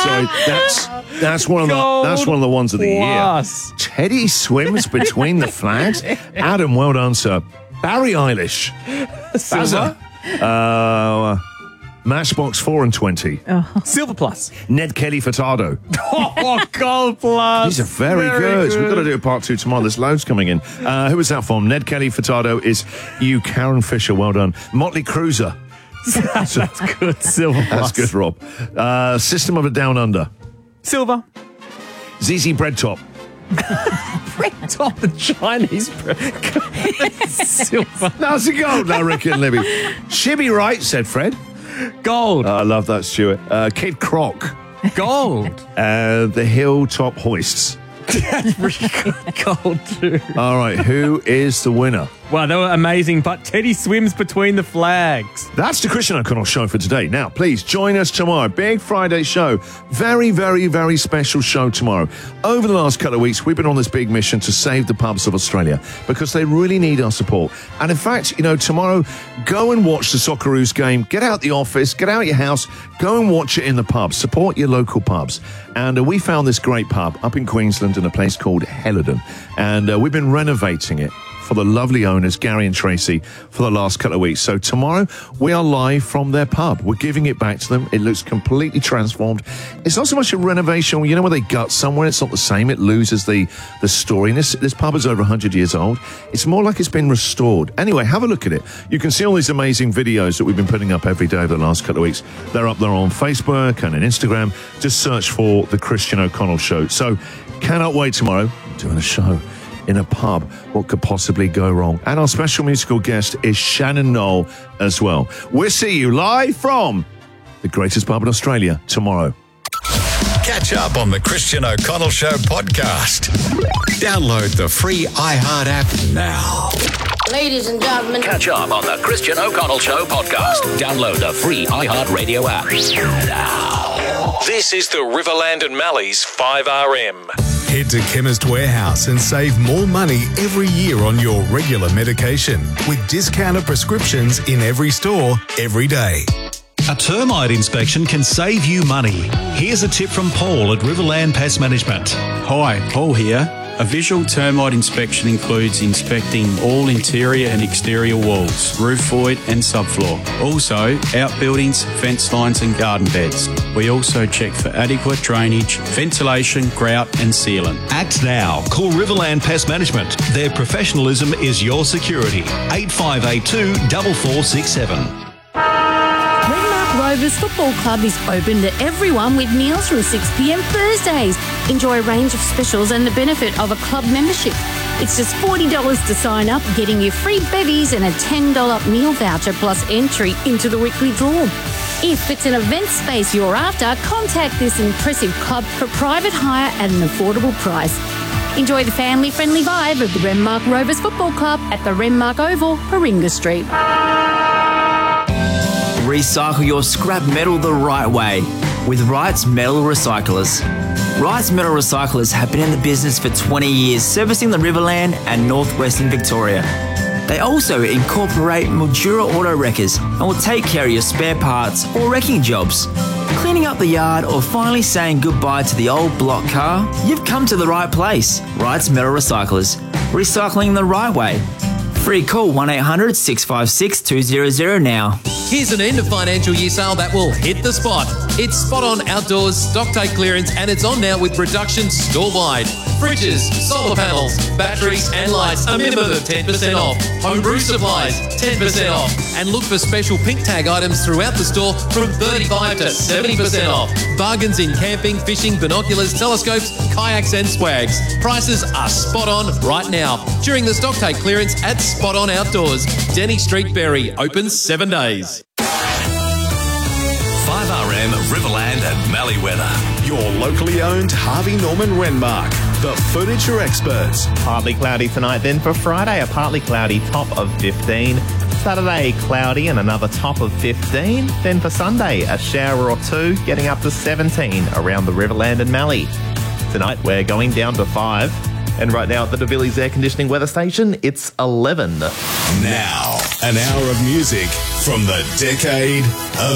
Sorry, that's one of the ones of the year. Teddy swims between the flags. Adam, well done, sir. Barry Eilish. Silver. Matchbox 4 and 20. Silver plus. Ned Kelly Furtado. Gold plus. These are very good. We've got to do a part 2 tomorrow. There's loads coming in. Who is that from? Ned Kelly Furtado is you. Karen Fisher, well done. Motley Cruiser. That's good. Silver plus. That's good, Rob. System of a Down Under. Silver. ZZ Bread Top. Bread top, the Chinese bread. Silver. That's a gold, I reckon, Libby. Shibby right, said Fred. Gold. I love that, Stuart. Kid Croc. Gold. The Hilltop Hoists. That's really good. Gold too. All right, who is the winner? Wow, they were amazing, but Teddy swims between the flags. That's the Christian O'Connell Show for today. Now, please join us tomorrow. Big Friday show. Very, very, very special show tomorrow. Over the last couple of weeks, we've been on this big mission to save the pubs of Australia because they really need our support. And in fact, tomorrow, go and watch the Socceroos game. Get out the office, get out your house, go and watch it in the pub. Support your local pubs. And we found this great pub up in Queensland in a place called Helidon. And we've been renovating it for the lovely owners, Gary and Tracy, for the last couple of weeks. So tomorrow, we are live from their pub. We're giving it back to them. It looks completely transformed. It's not so much a renovation. You know where they gut somewhere, it's not the same. It loses the story. And this pub is over 100 years old. It's more like it's been restored. Anyway, have a look at it. You can see all these amazing videos that we've been putting up every day over the last couple of weeks. They're up there on Facebook and on Instagram. Just search for The Christian O'Connell Show. So, cannot wait tomorrow. Doing a show in a pub. What could possibly go wrong? And our special musical guest is Shannon Knoll as well. We'll see you live from the greatest pub in Australia tomorrow. Catch up on the Christian O'Connell Show podcast. Download the free iHeart app now. Ladies and gentlemen, catch up on the Christian O'Connell Show podcast. Download the free iHeart Radio app now. This is the Riverland and Mallee's 5RM. Head to Chemist Warehouse and save more money every year on your regular medication with discounted prescriptions in every store, every day. A termite inspection can save you money. Here's a tip from Paul at Riverland Pest Management. Hi, Paul here. A visual termite inspection includes inspecting all interior and exterior walls, roof void and subfloor. Also, outbuildings, fence lines and garden beds. We also check for adequate drainage, ventilation, grout and sealant. Act now. Call Riverland Pest Management. Their professionalism is your security. 8582 4467. Rovers Football Club is open to everyone with meals from 6 p.m. Thursdays. Enjoy a range of specials and the benefit of a club membership. It's just $40 to sign up, getting you free bevies and a $10 meal voucher plus entry into the weekly draw. If it's an event space you're after, contact this impressive club for private hire at an affordable price. Enjoy the family-friendly vibe of the Renmark Rovers Football Club at the Renmark Oval, Paringa Street. Recycle your scrap metal the right way with Wright's Metal Recyclers. Wright's Metal Recyclers have been in the business for 20 years, servicing the Riverland and northwestern Victoria. They also incorporate Mildura auto wreckers and will take care of your spare parts or wrecking jobs. Cleaning up the yard or finally saying goodbye to the old block car? You've come to the right place. Wright's Metal Recyclers. Recycling the right way. Free call 1-800-656-200 now. Here's an end of financial year sale that will hit the spot. It's Spot On Outdoors stock take clearance and it's on now with reductions store-wide. Fridges, solar panels, batteries and lights, a minimum of 10% off. Homebrew supplies, 10% off. And look for special pink tag items throughout the store from 35 to 70% off. Bargains in camping, fishing, binoculars, telescopes, kayaks and swags. Prices are spot on right now during the stock take clearance at Spot On Outdoors. Denny Street, Berry, open 7 days. 5RM Riverland and Mallee weather. Your locally owned Harvey Norman Renmark, the furniture experts. Partly cloudy tonight, then for Friday, a partly cloudy top of 15. Saturday, cloudy and another top of 15. Then for Sunday, a shower or two, getting up to 17 around the Riverland and Mallee. Tonight, we're going down to 5. And right now at the DeVilliers Air Conditioning Weather Station, it's 11. Now, an hour of music from the decade of